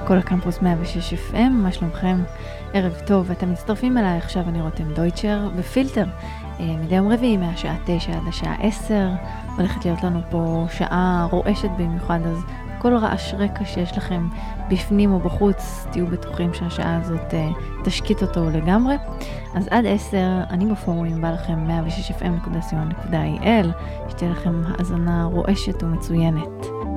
כל הקמפוס 106 FM, מה שלומכם? ערב טוב, אתם מצטרפים אליי, עכשיו אני רותם דויטשר בפילטר. מדי יום רביעי מהשעה 9 עד השעה 10, הולכת להיות לנו פה שעה רועשת במיוחד, אז כל רעש רקע שיש לכם בפנים או בחוץ, תהיו בטוחים שהשעה הזאת תשקיט אותו לגמרי. אז עד 10 אני בפורומים, בא לכם 106fm.co.il, שתהיה לכם האזנה רועשת ומצוינת.